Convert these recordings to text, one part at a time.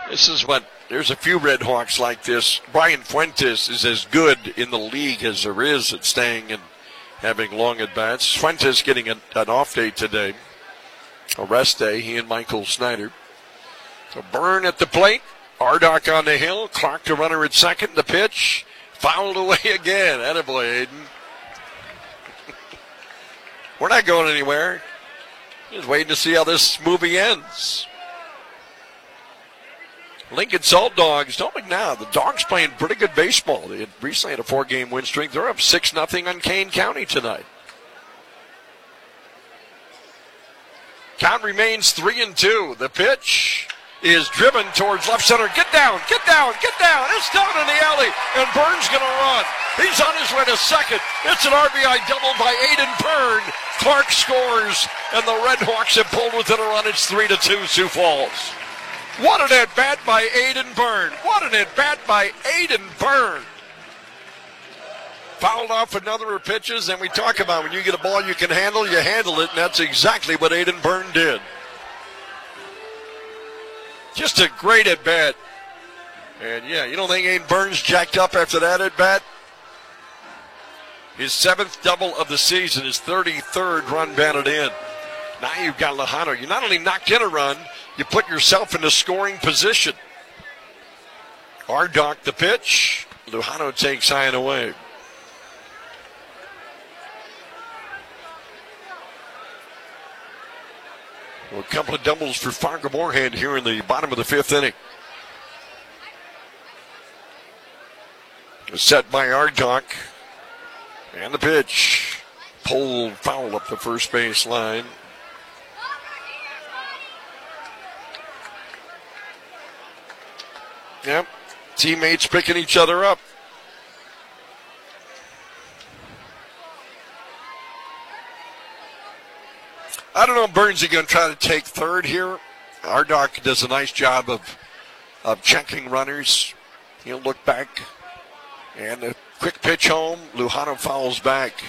There's a few Red Hawks like this. Brian Fuentes is as good in the league as there is at staying and having long at bats. Fuentes getting an off day today, a rest day, he and Michael Snyder. So Byrne at the plate, Ardock on the hill, Clark the runner at second, the pitch, fouled away again. Attaboy, Aiden. We're not going anywhere. Just waiting to see how this movie ends. Lincoln Salt Dogs, don't look now. The Dogs playing pretty good baseball. They had recently had a 4-game win streak. They're up 6-0 on Kane County tonight. Count remains 3-2. The pitch is driven towards left center. Get down, get down, get down. It's down in the alley, and Byrne's going to run. He's on his way to second. It's an RBI double by Aiden Byrne. Clark scores, and the Red Hawks have pulled within a run. It's 3-2, Sioux Falls. What an at-bat by Aiden Byrne. What an at-bat by Aiden Byrne. Fouled off a number of pitches, and we talk about when you get a ball you can handle, you handle it, and that's exactly what Aiden Byrne did. Just a great at-bat. And, yeah, you don't think Aiden Byrne's jacked up after that at-bat? His 7th double of the season, his 33rd run batted in. Now you've got Lejano. You not only knocked in a run, you put yourself in a scoring position. Ardock the pitch. Lujano takes high and away. Well, a couple of doubles for Fargo Moorhead here in the bottom of the 5th inning. Set by Ardock. And the pitch. Pulled foul up the first base line. Yep. Teammates picking each other up. I don't know if Burns is going to try to take third here. Ardock does a nice job of checking runners. He'll look back. And a quick pitch home. Lujano fouls back.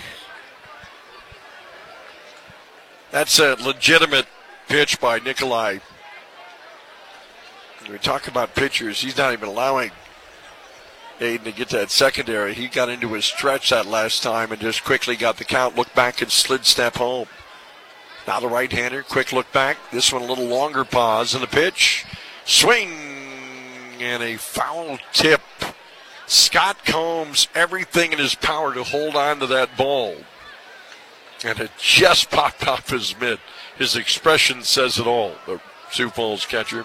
That's a legitimate pitch by Nikolai. When we talk about pitchers, he's not even allowing Aiden to get to that secondary. He got into his stretch that last time and just quickly got the count, looked back, and slid step home. Now the right-hander, quick look back. This one a little longer pause, and the pitch. Swing, and a foul tip. Scott Combs, everything in his power to hold on to that ball. And it just popped off his mitt. His expression says it all, the Sioux Falls catcher.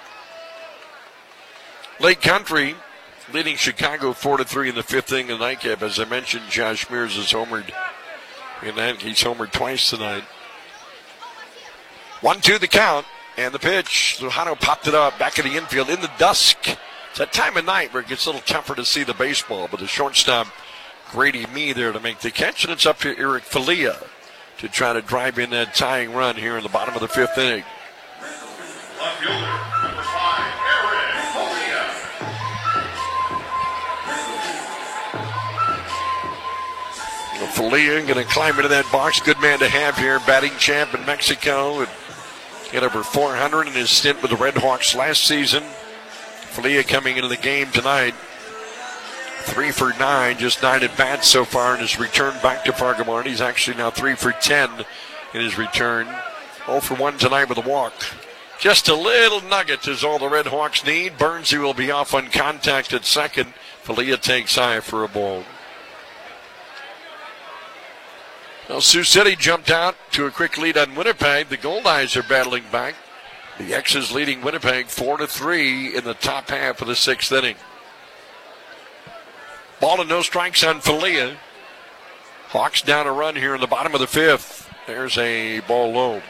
Lake Country leading Chicago 4-3 in the 5th inning of the nightcap. As I mentioned, Josh Mears has homered. In that, he's homered twice tonight. 1-2 the count, and the pitch. Lujano popped it up back in the infield in the dusk. It's that time of night where it gets a little tougher to see the baseball, but the shortstop, Grady Mee, there to make the catch, and it's up to Eric Falia to try to drive in that tying run here in the bottom of the 5th inning. Left fielder, number 5, Eric Falia. Falia going to climb into that box. Good man to have here, batting champ in Mexico. And hit over 400 in his stint with the Red Hawks last season. Falia coming into the game tonight. 3 for 9, just 9 at bats so far in his return back to Fargo Moorhead. He's actually now 3 for 10 in his return. 0 for 1 tonight with a walk. Just a little nugget is all the Red Hawks need. Burnsy will be off on contact at second. Falia takes high for a ball. Well, Sioux City jumped out to a quick lead on Winnipeg. The Goldeyes are battling back. The X's leading Winnipeg 4-3 in the top half of the 6th inning. Ball and no strikes on Falia. Hawks down a run here in the bottom of the 5th. There's a ball low.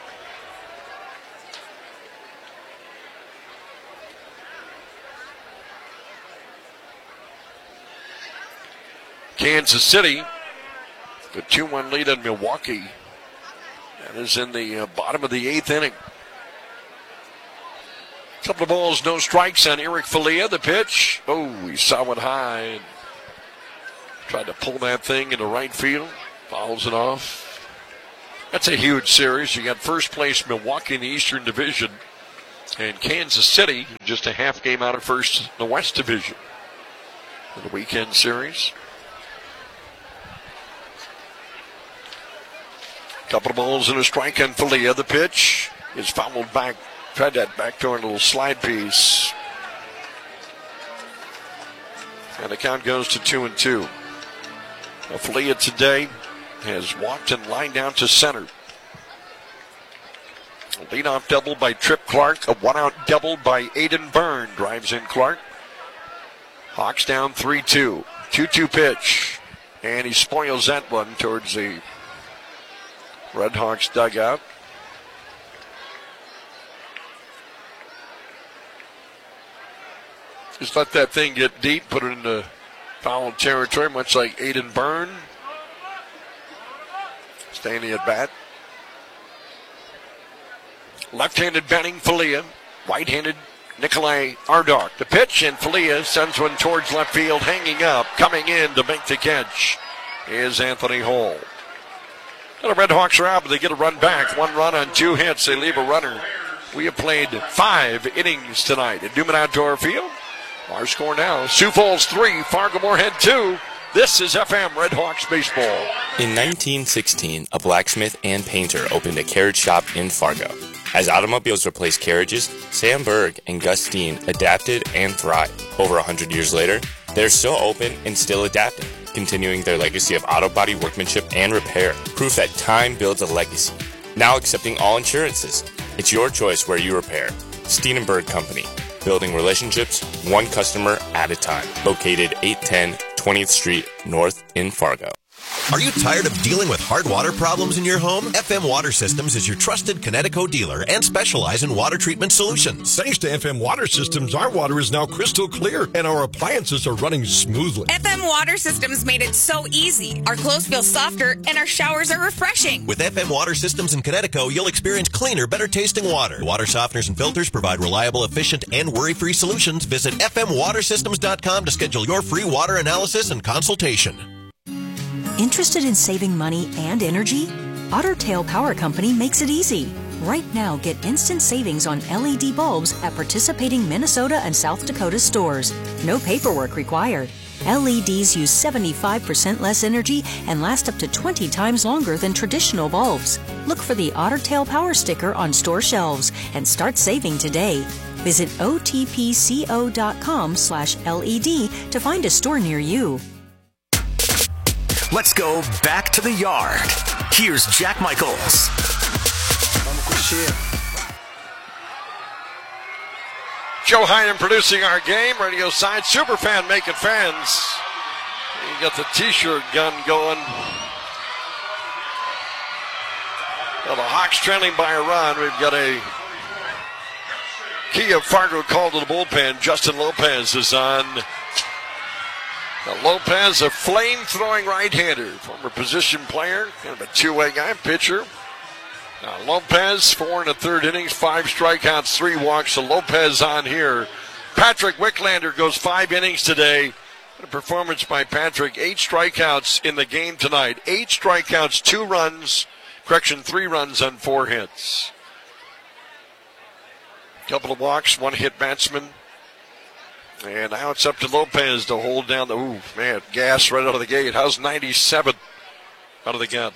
Kansas City, the 2-1 lead on Milwaukee. That is in the bottom of the 8th inning. Couple of balls, no strikes on Eric Falia. The pitch. Oh, he saw it high. Tried to pull that thing into right field. Fouls it off. That's a huge series. You got first place Milwaukee in the Eastern Division And Kansas City, just a half game out of first in the West Division for the weekend series. Couple of balls and a strike on Filia. The pitch is fouled back. Tried that backdoor little slide piece. And the count goes to 2-2. Filia today has walked and lined out to center. A leadoff double by Trip Clark. A one-out double by Aiden Byrne. Drives in Clark. Hawks down 3-2. 2-2 pitch. And he spoils that one towards the Red Hawks dugout. Just let that thing get deep, put it in the foul territory, much like Aiden Byrne. Standing at bat. Left-handed batting, Filia. Right-handed, Nikolai Ardok. The pitch, and Filia sends one towards left field, hanging up. Coming in to make the catch is Anthony Hall. And the Red Hawks are out, but they get a run back. 1 run on 2 hits. They leave a runner. We have played 5 innings tonight at Newman Outdoor Field. Our score now, Sioux Falls 3, Fargo Moorhead 2. This is FM Red Hawks Baseball. In 1916, a blacksmith and painter opened a carriage shop in Fargo. As automobiles replaced carriages, Sam Berg and Gus Steen adapted and thrived. Over 100 years later, they're still open and still adapting, continuing their legacy of auto body workmanship and repair. Proof that time builds a legacy. Now accepting all insurances. It's your choice where you repair. Steen & Berg Company. Building relationships, one customer at a time. Located 810 20th Street North in Fargo. Are you tired of dealing with hard water problems in your home? FM Water Systems is your trusted Connecticut dealer and specialize in water treatment solutions. Thanks to FM Water Systems, our water is now crystal clear and our appliances are running smoothly. FM Water Systems made it so easy. Our clothes feel softer and our showers are refreshing. With FM Water Systems in Connecticut, you'll experience cleaner, better tasting water. Water softeners and filters provide reliable, efficient, and worry-free solutions. Visit fmwatersystems.com to schedule your free water analysis and consultation. Interested in saving money and energy? Otter Tail Power Company makes it easy. Right now, get instant savings on LED bulbs at participating Minnesota and South Dakota stores. No paperwork required. LEDs use 75% less energy and last up to 20 times longer than traditional bulbs. Look for the Otter Tail Power sticker on store shelves and start saving today. Visit otpco.com/LED to find a store near you. Let's go back to the yard. Here's Jack Michaels. Joe Heinen producing our game. Radio side, Superfan making fans. You got the t-shirt gun going. Well, the Hawks trailing by a run. We've got a Key of Fargo called to the bullpen. Justin Lopez is on. Now Lopez, a flame-throwing right-hander, former position player, kind of a two-way guy, pitcher. Now Lopez, 4 1/3 innings, 5 strikeouts, 3 walks. So Lopez on here. Patrick Wicklander goes 5 innings today. What a performance by Patrick. 8 strikeouts in the game tonight. 8 strikeouts, 2 runs. 3 runs on 4 hits. Couple of walks, 1 hit batsman. And now it's up to Lopez to hold down the, gas right out of the gate. How's 97 out of the gun?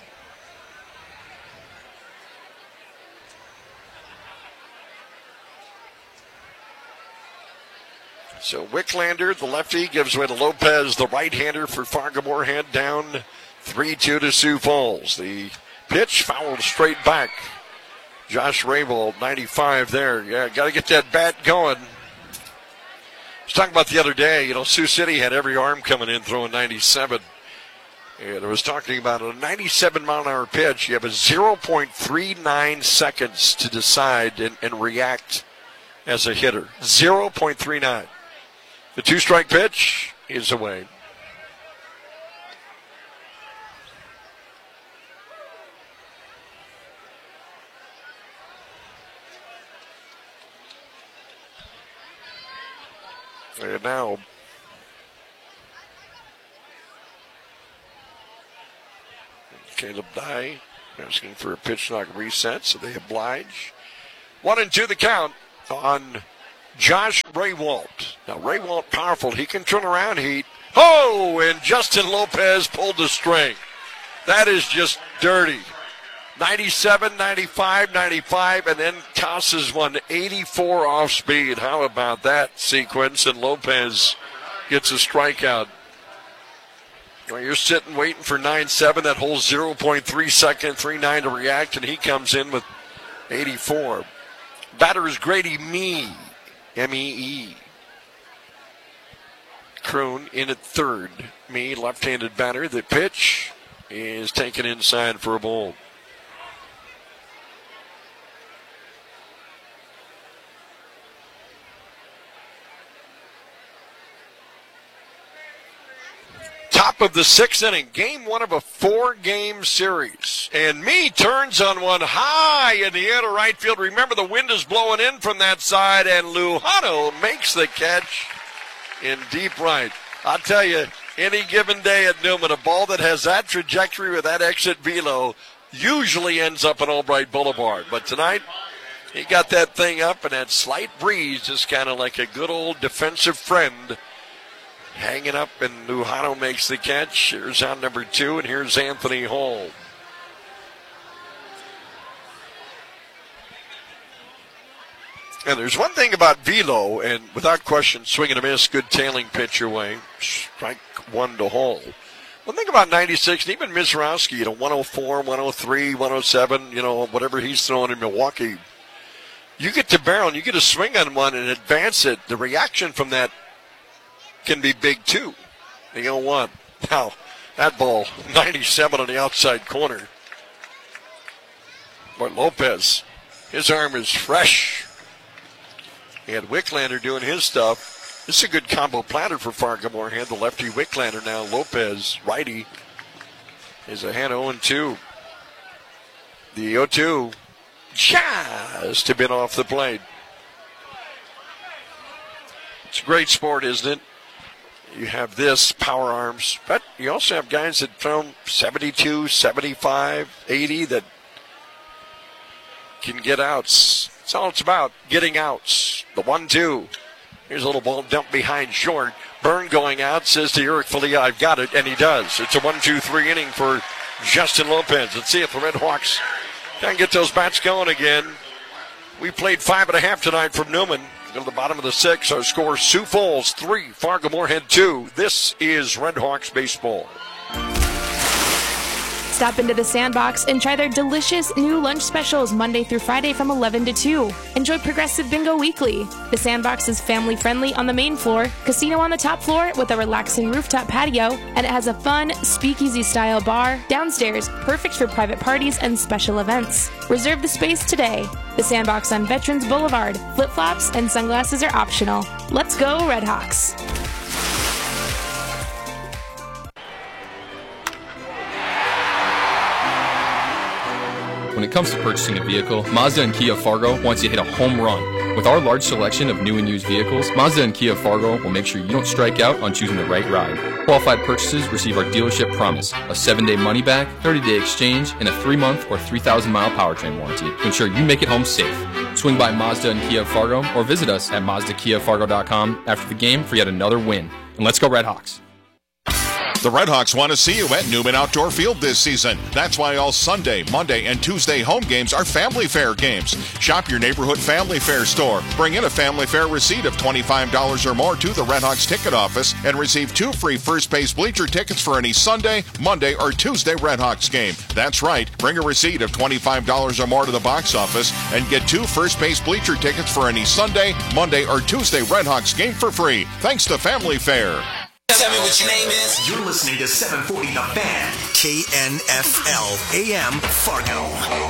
So Wicklander, the lefty, gives way to Lopez, the right-hander for Fargo Moorhead, down 3-2 to Sioux Falls. The pitch fouled straight back. Josh Raybould, 95 there. Yeah, got to get that bat going. I was talking about the other day, Sioux City had every arm coming in throwing 97. And I was talking about a 97-mile-an-hour pitch. You have a 0.39 seconds to decide and react as a hitter. 0.39. The 2-strike pitch is away. And now Caleb Dye asking for a pitch knock reset, so they oblige. 1-2 the count. on Josh Raywalt. Now, Raywalt powerful. He can turn around heat. Oh, and Justin Lopez pulled the string. That is just dirty. 97, 95, 95, and then tosses one 84 off speed. How about that sequence? And Lopez gets a strikeout. Well, you're sitting waiting for 9-7. That whole 0.3 second, 3-9 to react, and he comes in with 84. Batter is Grady Mee, M-E-E. Kroon in at third. Mee, left-handed batter. The pitch is taken inside for a ball. Top of the sixth inning, game one of a 4-game series. And Mee turns on one high in the air to right field. Remember, the wind is blowing in from that side, and Lujano makes the catch in deep right. I'll tell you, any given day at Newman, a ball that has that trajectory with that exit velo usually ends up on Albright Boulevard. But tonight, he got that thing up, and that slight breeze is kind of like a good old defensive friend hanging up, and Lujano makes the catch. Here's out number 2, and here's Anthony Hall. And there's one thing about velo, and without question, swing and a miss, good tailing pitch your way. Strike one to Hall. One thing about 96, and even Mizrowski, 104, 103, 107, whatever he's throwing in Milwaukee. You get to barrel, and you get a swing on one and advance it. The reaction from that can be big too. The 0-1. Now, that ball, 97 on the outside corner. But Lopez, his arm is fresh. He had Wicklander doing his stuff. This is a good combo platter for Fargo-Moorhead. The lefty Wicklander now. Lopez, righty, is ahead 0-2. The 0-2 just a bit off the plate. It's a great sport, isn't it? You have this, power arms, but you also have guys that throw 72, 75, 80 that can get outs. That's all it's about, getting outs. The 1-2. Here's a little ball dumped behind short. Byrne going out, says to Eric Filia, I've got it, and he does. It's a 1-2-3 inning for Justin Lopez. Let's see if the Red Hawks can get those bats going again. We played 5.5 tonight from Newman. Go to the bottom of the 6th. Our score, Sioux Falls 3, Fargo-Moorhead 2. This is Red Hawks baseball. Stop into the Sandbox and try their delicious new lunch specials Monday through Friday from 11 to 2. Enjoy Progressive Bingo Weekly. The Sandbox is family-friendly on the main floor, casino on the top floor with a relaxing rooftop patio, and it has a fun speakeasy-style bar downstairs, perfect for private parties and special events. Reserve the space today. The Sandbox on Veterans Boulevard. Flip-flops and sunglasses are optional. Let's go, Red Hawks. When it comes to purchasing a vehicle, Mazda and Kia Fargo wants you to hit a home run. With our large selection of new and used vehicles, Mazda and Kia Fargo will make sure you don't strike out on choosing the right ride. Qualified purchases receive our dealership promise, a 7-day money-back, 30-day exchange, and a 3-month or 3,000-mile powertrain warranty to ensure you make it home safe. Swing by Mazda and Kia Fargo or visit us at MazdaKiaFargo.com after the game for yet another win. And let's go Red Hawks. The Red Hawks want to see you at Newman Outdoor Field this season. That's why all Sunday, Monday, and Tuesday home games are Family Fair games. Shop your neighborhood Family Fair store. Bring in a Family Fair receipt of $25 or more to the Red Hawks ticket office and receive 2 free first base bleacher tickets for any Sunday, Monday, or Tuesday Red Hawks game. That's right. Bring a receipt of $25 or more to the box office and get 2 first base bleacher tickets for any Sunday, Monday, or Tuesday Red Hawks game for free. Thanks to Family Fair. Tell me what your name is. You're listening to 740 The Fan. KNFL AM Fargo.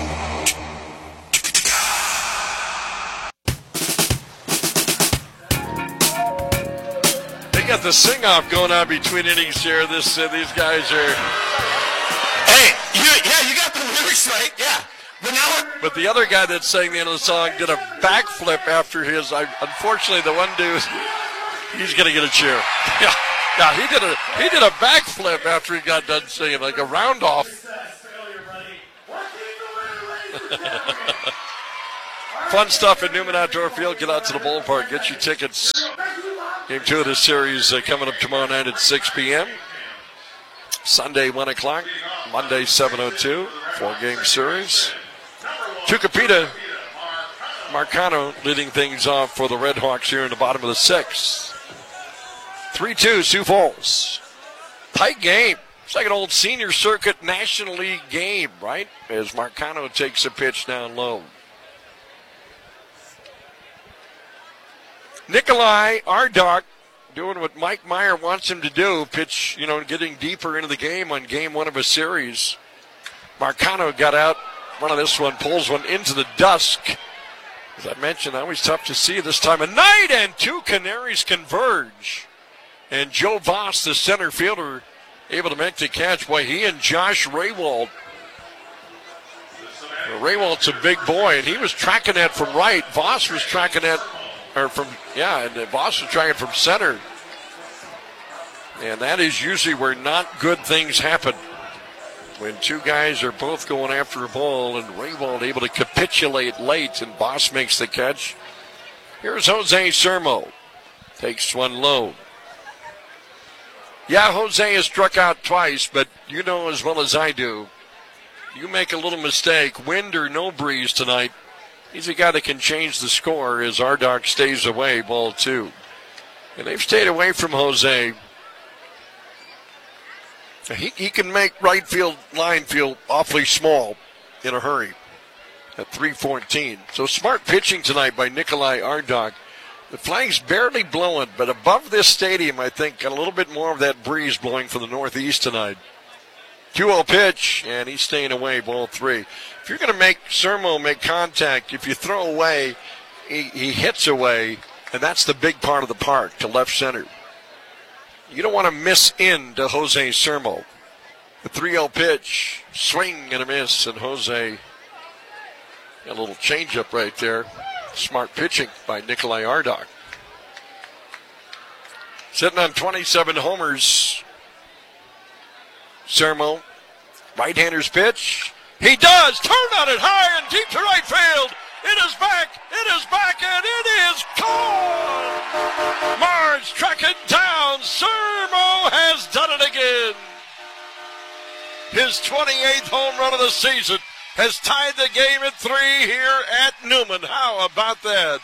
They got the sing-off going on between innings here. These guys are... Hey, you got the lyrics right, yeah. But the other guy that sang the end of the song did a backflip after his... Unfortunately, the one dude, he's going to get a cheer. Yeah. Yeah, he did a backflip after he got done singing, like a round off. Fun stuff at Newman Outdoor Field. Get out to the ballpark. Get your tickets. Game 2 of this series coming up tomorrow night at 6 p.m. Sunday, 1 o'clock. Monday, 7:02. 4-game series. Tucupita Marcano leading things off for the Red Hawks here in the bottom of the 6th. 3-2, Sioux Falls. Tight game. It's like an old senior circuit National League game, right? As Marcano takes a pitch down low. Nikolai Ardok doing what Mike Meyer wants him to do. Pitch, getting deeper into the game on game 1 of a series. Marcano got out. One of this one pulls one into the dusk. As I mentioned, always tough to see this time of night, and 2 Canaries converge. And Joe Voss, the center fielder, able to make the catch. Boy, he and Josh Raywald. Raywald's a big boy, and he was tracking that from right. Voss was tracking that, Voss was tracking from center. And that is usually where not good things happen. When 2 guys are both going after a ball and Raywald able to capitulate late and Voss makes the catch. Here's Jose Sermo. Takes one low. Yeah, Jose has struck out twice, but you know as well as I do, you make a little mistake, wind or no breeze tonight, he's a guy that can change the score as Ardok stays away, ball 2. And they've stayed away from Jose. He can make right field line feel awfully small in a hurry at 3:14. So smart pitching tonight by Nikolai Ardok. The flag's barely blowing, but above this stadium, I think, got a little bit more of that breeze blowing from the northeast tonight. 2-0 pitch, and he's staying away, ball 3. If you're going to make Sermo make contact, if you throw away, he hits away, and that's the big part of the park, to left center. You don't want to miss into Jose Sermo. The 3-0 pitch, swing and a miss, and Jose got a little changeup right there. Smart pitching by Nikolai Ardok. Sitting on 27 homers. Sermo, right-hander's pitch. He does turn on it high and deep to right field. It is back, and it is gone. Marge tracking down. Sermo has done it again. His 28th home run of the season has tied the game at 3 here at Newman. How about that?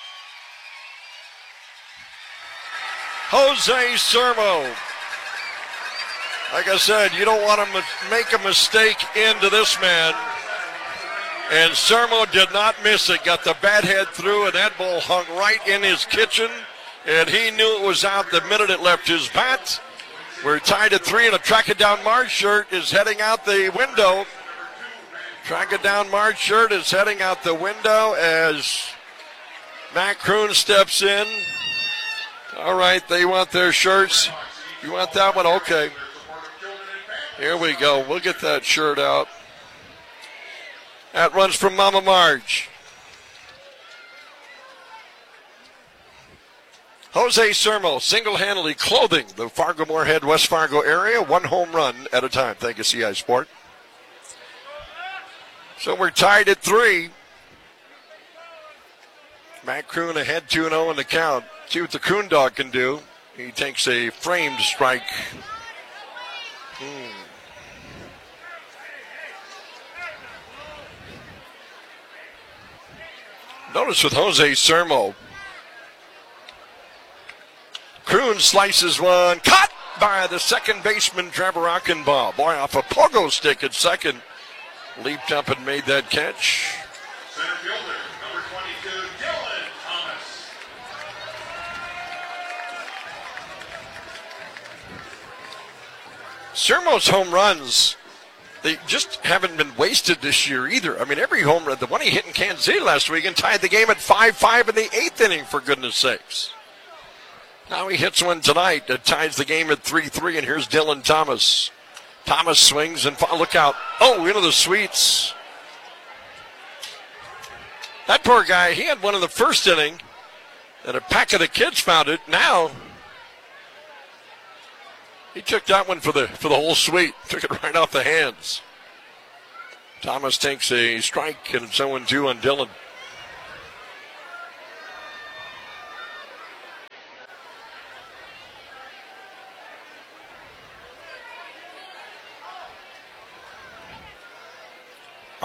Jose Sermo. Like I said, you don't want to make a mistake into this man. And Sermo did not miss it. Got the bat head through, and that ball hung right in his kitchen. And he knew it was out the minute it left his bat. We're tied at 3, and a Track It Down March shirt is heading out the window. Track It Down March shirt is heading out the window as Matt Kroon steps in. All right, they want their shirts. You want that one? Okay. Here we go. We'll get that shirt out. That runs from Mama Marge. Jose Sermo single-handedly clothing the Fargo-Moorhead, West Fargo area, 1 home run at a time. Thank you, CI Sport. So we're tied at 3. Matt Kroon ahead 2-0 in the count. See what the Kroon dog can do. He takes a framed strike. Notice with Jose Sermo, Kroon slices one, caught by the second baseman, Trevor Achenbaugh. Boy, off a pogo stick at second, leaped up and made that catch. Center fielder, number 22, Dylan Thomas. Sermo's home runs, they just haven't been wasted this year either. I mean, every home run, the one he hit in Kansas City last week and tied the game at 5-5 in the 8th inning, for goodness sakes. Now he hits one tonight that ties the game at 3-3, and here's Dylan Thomas. Thomas swings and look out. Oh, into the sweets. That poor guy, he had one in the first inning, and a pack of the kids found it. Now, he took that one for the whole suite. Took it right off the hands. Thomas takes a strike, and it's 0-2 on Dylan.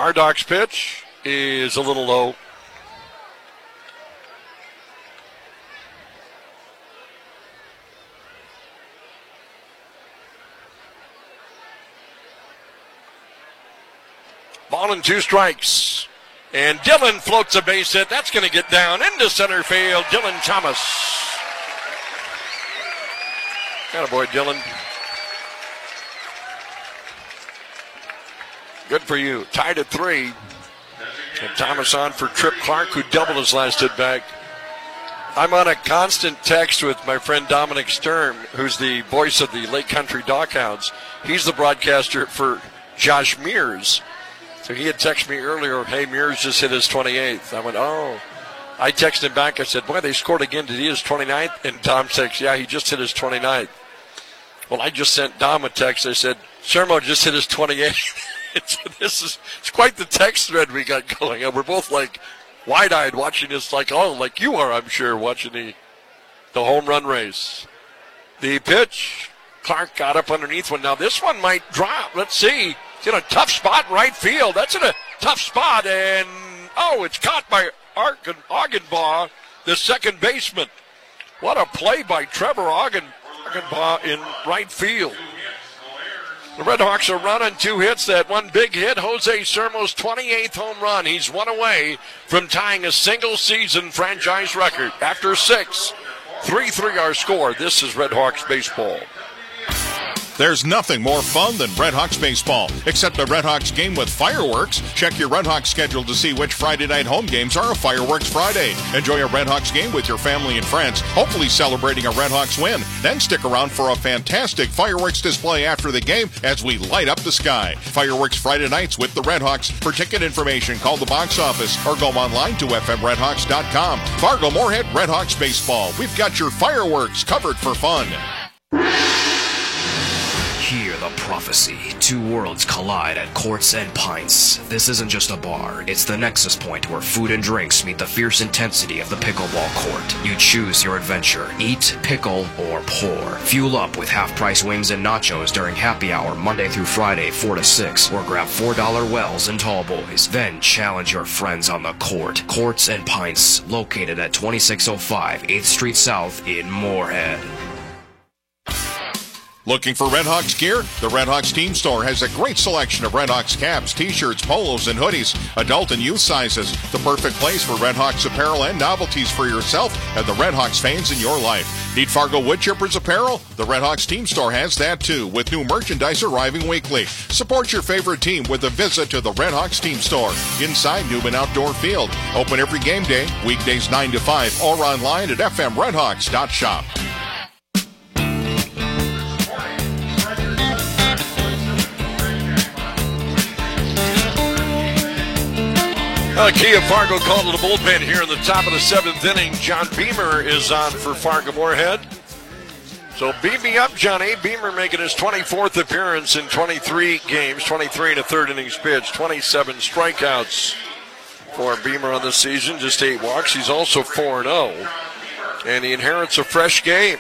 Hardocks pitch is a little low. Ball and 2 strikes. And Dylan floats a base hit. That's going to get down into center field. Dylan Thomas. Attaboy, Dylan. Good for you. Tied at 3. And Thomas on for Trip Clark, who doubled his last hit back. I'm on a constant text with my friend Dominic Sturm, who's the voice of the Lake Country Doghounds. He's the broadcaster for Josh Mears. So he had texted me earlier, hey, Mears just hit his 28th. I went, oh. I texted him back. I said, boy, they scored again. Did he hit his 29th? And Dom texts, yeah, he just hit his 29th. Well, I just sent Dom a text. I said, Sermo just hit his 28th. It's quite the text thread we got going. And we're both like wide-eyed watching this like you are, I'm sure, watching the home run race. The pitch, Clark got up underneath one. Now this one might drop. Let's see. It's in a tough spot in right field. That's in a tough spot, and it's caught by Augenbaugh, the second baseman. What a play by Trevor Augenbaugh in right field. The Red Hawks are running 2 hits. That one big hit, Jose Sermo's 28th home run. He's one away from tying a single-season franchise record. After 6, 3-3 our score. This is Red Hawks baseball. There's nothing more fun than Red Hawks baseball, except the Red Hawks game with fireworks. Check your Red Hawks schedule to see which Friday night home games are a Fireworks Friday. Enjoy a Red Hawks game with your family and friends, hopefully celebrating a Red Hawks win. Then stick around for a fantastic fireworks display after the game as we light up the sky. Fireworks Friday nights with the Red Hawks. For ticket information, call the box office or go online to fmredhawks.com. Fargo Moorhead Red Hawks baseball. We've got your fireworks covered for fun. Hear the prophecy. 2 worlds collide at Courts and Pints. This isn't just a bar. It's the nexus point where food and drinks meet the fierce intensity of the pickleball court. You choose your adventure. Eat, pickle, or pour. Fuel up with half-price wings and nachos during happy hour Monday through Friday, 4 to 6. Or grab $4 Wells and Tall Boys. Then challenge your friends on the court. Courts and Pints, located at 2605 8th Street South in Moorhead. Looking for Red Hawks gear? The Red Hawks Team Store has a great selection of Red Hawks caps, t-shirts, polos, and hoodies, adult and youth sizes. The perfect place for Red Hawks apparel and novelties for yourself and the Red Hawks fans in your life. Need Fargo Wood Chippers apparel? The Red Hawks Team Store has that too, with new merchandise arriving weekly. Support your favorite team with a visit to the Red Hawks Team Store inside Newman Outdoor Field. Open every game day, weekdays 9 to 5, or online at fmredhawks.shop. Kia Fargo called to the bullpen here in the top of the 7th inning. John Beamer is on for Fargo Moorhead. So beat me up, Johnny. Beamer making his 24th appearance in 23 games, 23 and a third innings pitched, 27 strikeouts for Beamer on the season, just 8 walks. He's also 4-0, and he inherits a fresh game.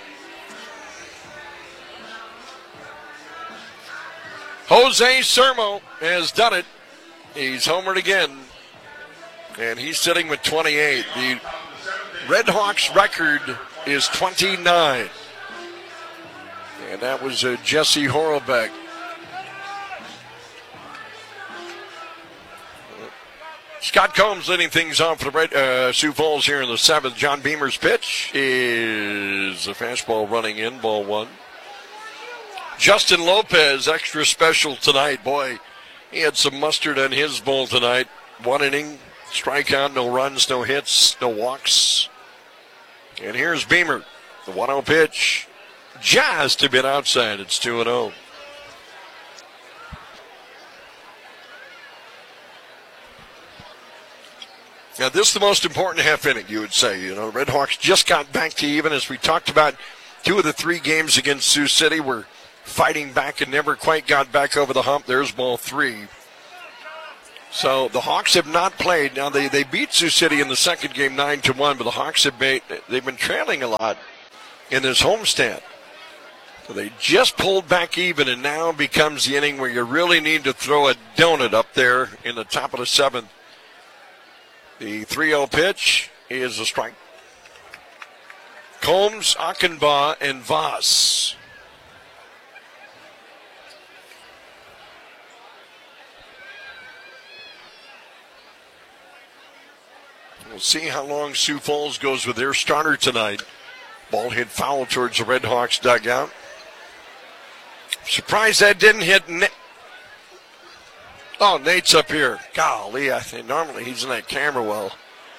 Jose Sermo has done it. He's homered again. And he's sitting with 28. The Red Hawks record is 29. And that was Jesse Horlbeck. Scott Combs leading things off for the Sioux Falls here in the 7th. John Beamer's pitch is a fastball running in, ball 1. Justin Lopez, extra special tonight. Boy, he had some mustard on his ball tonight. 1 inning. Strikeout, no runs, no hits, no walks. And here's Beamer. The 1-0 pitch. Just a bit outside. It's 2-0. Now, this is the most important half inning, you would say. You know, Red Hawks just got back to even. As we talked about, 2 of the 3 games against Sioux City were fighting back and never quite got back over the hump. There's ball 3. So the Hawks have not played. Now they beat Sioux City in the second game 9-1, but the Hawks they've been trailing a lot in this homestand. So they just pulled back even, and now becomes the inning where you really need to throw a donut up there in the top of the 7th. The 3-0 pitch is a strike. Combs, Achenbaugh, and Voss. We'll see how long Sioux Falls goes with their starter tonight. Ball hit foul towards the Red Hawks dugout. Surprised that didn't hit Oh, Nate's up here. Golly, I think normally he's in that camera well.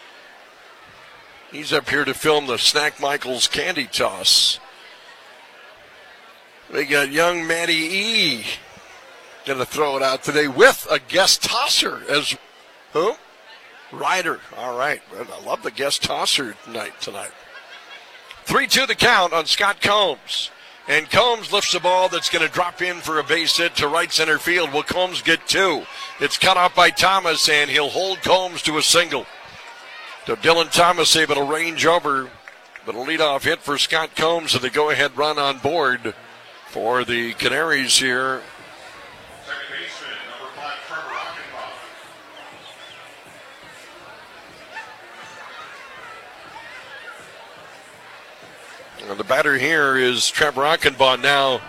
He's up here to film the Snack Michaels candy toss. We got young Matty E. Going to throw it out today with a guest tosser as who? Ryder. All right. I love the guest tosser tonight. 3-2 the count on Scott Combs. And Combs lifts the ball that's going to drop in for a base hit to right center field. Will Combs get 2? It's cut off by Thomas, and he'll hold Combs to a single. So Dylan Thomas able to range over, but a leadoff hit for Scott Combs and the go-ahead run on board for the Canaries here. Second baseman, number 5, Trevor Achenbaugh. The batter here is Trevor Achenbaugh now.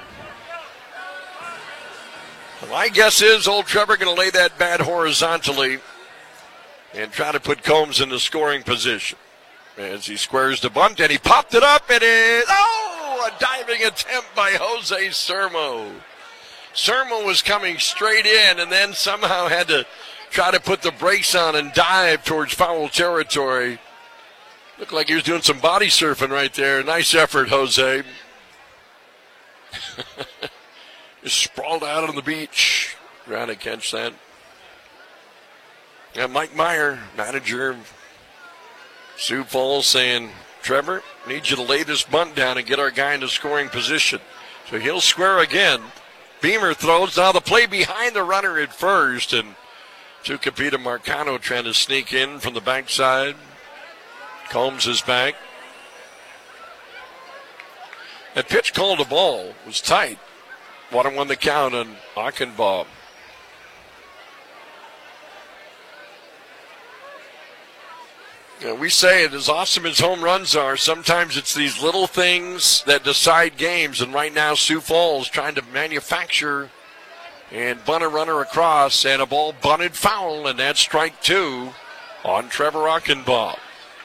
My guess is old Trevor going to lay that bat horizontally and try to put Combs in the scoring position. As he squares the bunt, and he popped it up, and a diving attempt by Jose Sermo. Sermo was coming straight in and then somehow had to try to put the brakes on and dive towards foul territory. Looked like he was doing some body surfing right there. Nice effort, Jose. Just sprawled out on the beach, trying to catch that. And Mike Meyer, manager of Sioux Falls, saying, Trevor, need you to lay this bunt down and get our guy in the scoring position. So he'll square again. Beamer throws. Now the play behind the runner at first, and Tucapita Marcano trying to sneak in from the backside. Combs is back. That pitch called a ball was tight. 1-1 the count on Achenbaugh. We say it, as awesome as home runs are, sometimes it's these little things that decide games. And right now, Sioux Falls trying to manufacture and bunt a runner across, and a ball bunted foul, and that's strike 2 on Trevor Achenbaugh.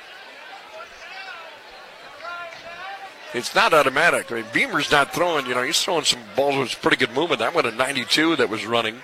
It's not automatic. I mean, Beamer's not throwing, he's throwing some balls with pretty good movement. That went a 92 that was running.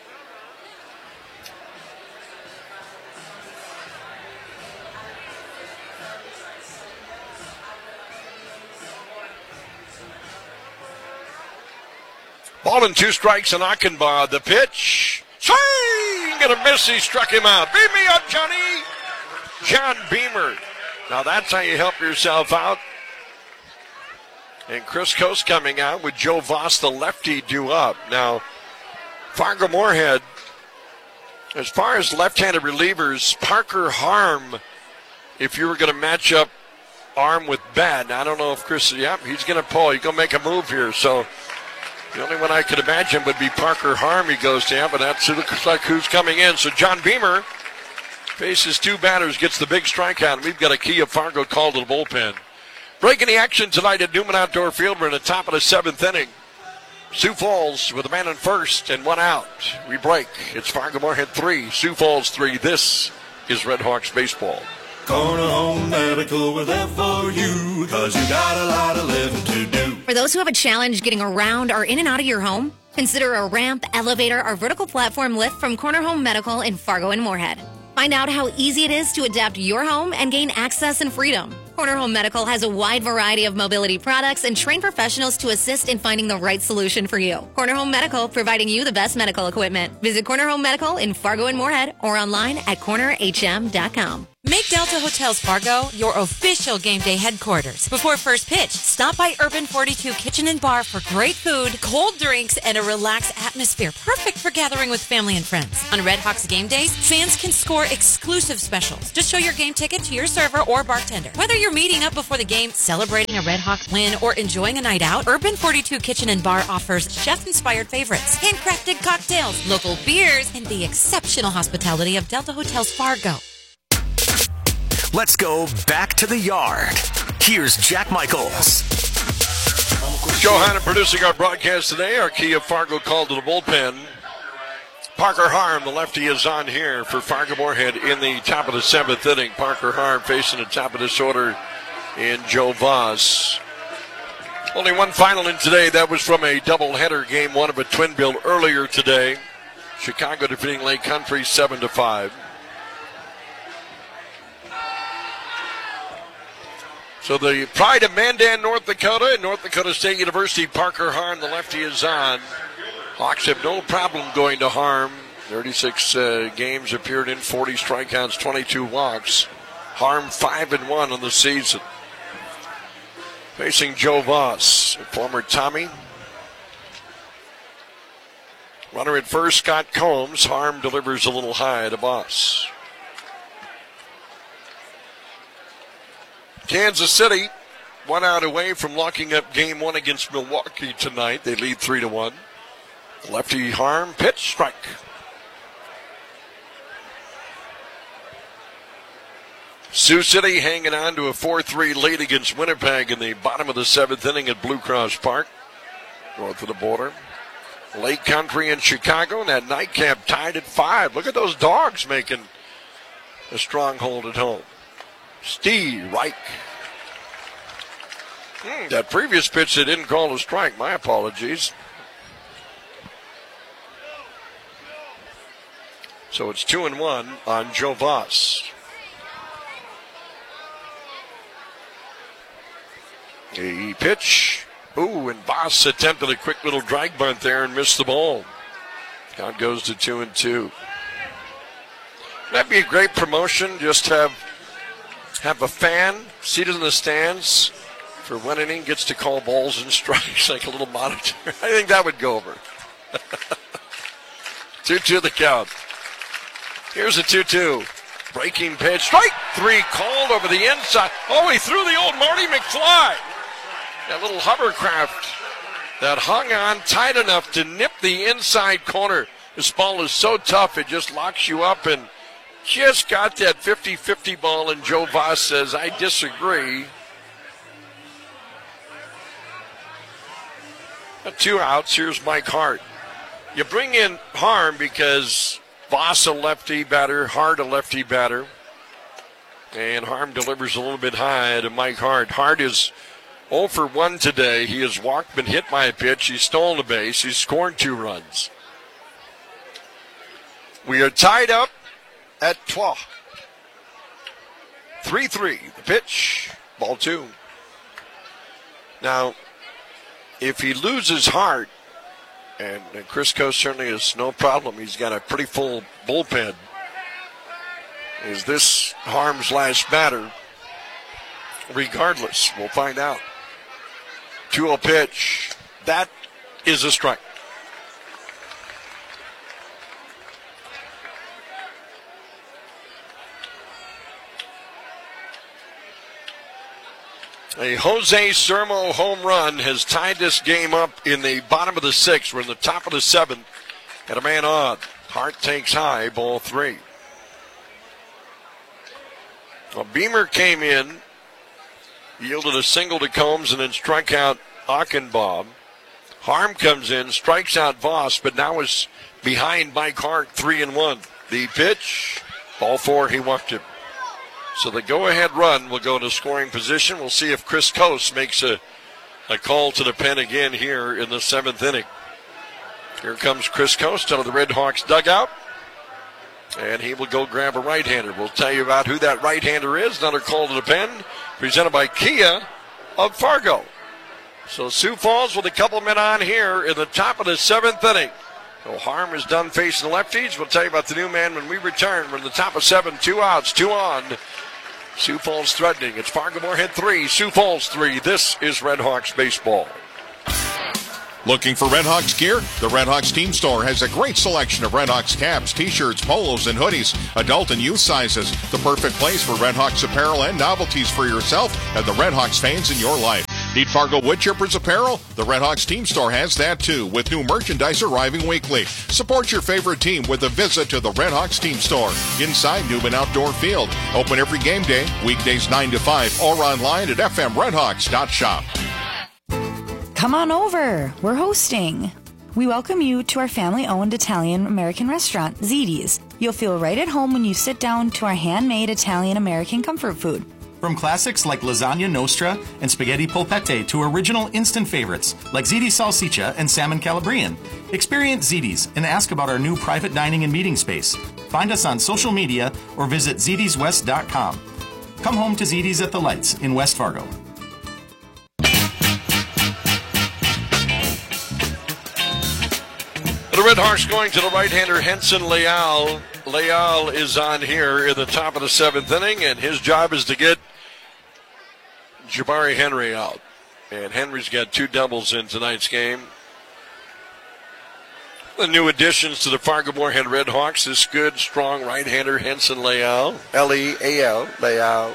Ball and 2 strikes on Achenbaugh. The pitch. Swing! Gonna miss. He struck him out. Beat me up, Johnny. John Beamer. Now that's how you help yourself out. And Chris Coast coming out with Joe Voss, the lefty, due up. Now, Fargo-Moorhead, as far as left-handed relievers, Parker Harm, if you were going to match up arm with bat, I don't know if Chris, he's going to pull. He's going to make a move here. So the only one I could imagine would be Parker Harm. He goes down, but that's looks like who's coming in. So John Beamer faces 2 batters, gets the big strikeout. We've got a Kia Fargo call to the bullpen. Breaking the action tonight at Newman Outdoor Field. We're in the top of the 7th inning. Sioux Falls with a man on first and 1 out. We break. It's Fargo-Moorhead 3, Sioux Falls 3. This is Red Hawks baseball. Corner Home Medical, we're there for you, because you got a lot of living to do. For those who have a challenge getting around or in and out of your home, consider a ramp, elevator, or vertical platform lift from Corner Home Medical in Fargo and Moorhead. Find out how easy it is to adapt your home and gain access and freedom. Corner Home Medical has a wide variety of mobility products and trained professionals to assist in finding the right solution for you. Corner Home Medical, providing you the best medical equipment. Visit Corner Home Medical in Fargo and Moorhead or online at cornerhm.com. Make Delta Hotels Fargo your official game day headquarters. Before first pitch, stop by Urban 42 Kitchen and Bar for great food, cold drinks, and a relaxed atmosphere, perfect for gathering with family and friends. On Red Hawks game days, fans can score exclusive specials. Just show your game ticket to your server or bartender. Whether you're meeting up before the game, celebrating a Red Hawks win, or enjoying a night out, Urban 42 Kitchen and Bar offers chef-inspired favorites, handcrafted cocktails, local beers, and the exceptional hospitality of Delta Hotels Fargo. Let's go back to the yard. Here's Jack Michaels. Joe Hanna producing our broadcast today. Our Kia Fargo called to the bullpen. Parker Harm, the lefty, is on here for Fargo Moorhead in the top of the 7th inning. Parker Harm facing the top of this order in Joe Voss. Only one final in today. That was from a doubleheader, game one of a twin bill earlier today. Chicago defeating Lake Country 7-5. So the pride of Mandan, North Dakota, and North Dakota State University, Parker Harm, the lefty, is on. Hawks have no problem going to Harm. 36 games appeared in, 40 strikeouts, 22 walks. Harm 5-1 on the season. Facing Joe Voss, former Tommy. Runner at first, Scott Combs. Harm delivers a little high to Voss. Kansas City, 1 out away from locking up game one against Milwaukee tonight. They lead 3-1. Lefty Harm, pitch, strike. Sioux City hanging on to a 4-3 lead against Winnipeg in the bottom of the 7th inning at Blue Cross Park, north of the border. Lake Country and Chicago, and that nightcap tied at 5. Look at those dogs making a stronghold at home. Steve Reich. That previous pitch they didn't call a strike. My apologies. So it's 2-1 on Joe Voss. A pitch. Ooh, and Voss attempted a quick little drag bunt there and missed the ball. Count goes to 2-2. That'd be a great promotion. Just have a fan seated in the stands for one inning, gets to call balls and strikes like a little monitor. I think that would go over. 2-2 the count. Here's a 2-2. Breaking pitch. Strike 3 called over the inside. Oh, he threw the old Marty McFly. That little hovercraft that hung on tight enough to nip the inside corner. This ball is so tough, it just locks you up, and just got that 50-50 ball, and Joe Voss says, I disagree. 2 outs. Here's Mike Hart. You bring in Harm because Voss a lefty batter, Hart a lefty batter. And Harm delivers a little bit high to Mike Hart. Hart is 0 for 1 today. He has walked, been hit by a pitch. He's stolen a base. He's scored 2 runs. We are tied up at 12. 3-3. The pitch. Ball 2. Now, if he loses Hart, and Chris Coe certainly is no problem. He's got a pretty full bullpen. Is this Harm's last batter? Regardless, we'll find out. 2-0 pitch. That is a strike. A Jose Sermo home run has tied this game up in the bottom of the 6th. We're in the top of the 7th. Got a man on. Hart takes high, ball 3. Well, Beamer came in, yielded a single to Combs, and then struck out Achenbaum. Harm comes in, strikes out Voss, but now is behind Mike Hart, 3-1. The pitch, ball 4, he walked him. So the go-ahead run will go to scoring position. We'll see if Chris Coase makes a call to the pen again here in the 7th inning. Here comes Chris Coase out of the Red Hawks dugout. And he will go grab a right-hander. We'll tell you about who that right-hander is. Another call to the pen presented by Kia of Fargo. So Sioux Falls with a couple men on here in the top of the 7th inning. So Harm is done facing the lefties. We'll tell you about the new man when we return. We're in the top of 7, 2 outs, 2 on Sioux Falls threatening. It's Fargo Moorhead 3, Sioux Falls 3. This is Red Hawks baseball. Looking for Red Hawks gear? The Red Hawks Team Store has a great selection of Red Hawks caps, t-shirts, polos, and hoodies, adult and youth sizes. The perfect place for Red Hawks apparel and novelties for yourself and the Red Hawks fans in your life. Need Fargo Woodchippers apparel? The Red Hawks Team Store has that too, with new merchandise arriving weekly. Support your favorite team with a visit to the Red Hawks Team Store inside Newman Outdoor Field. Open every game day, weekdays 9 to 5, or online at fmredhawks.shop. Come on over. We're hosting. We welcome you to our family-owned Italian-American restaurant, Ziti's. You'll feel right at home when you sit down to our handmade Italian-American comfort food. From classics like lasagna nostra and spaghetti polpette to original instant favorites like ziti salsiccia and salmon calabrian. Experience Ziti's and ask about our new private dining and meeting space. Find us on social media or visit zitiswest.com. Come home to Ziti's at the Lights in West Fargo. The Red Hawks going to the right-hander Henson Leal. Leal is on here in the top of the 7th inning, and his job is to get Jabari Henry out. And Henry's got 2 doubles in tonight's game. The new additions to the Fargo Moorhead Red Hawks, this good, strong right-hander Henson Leal. L-E-A-L, Leal.